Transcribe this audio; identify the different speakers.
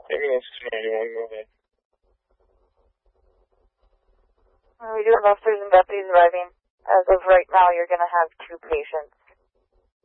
Speaker 1: Ambulance 291, go ahead.
Speaker 2: We do have officers and deputies arriving. As of right now, you're going to have 2 patients.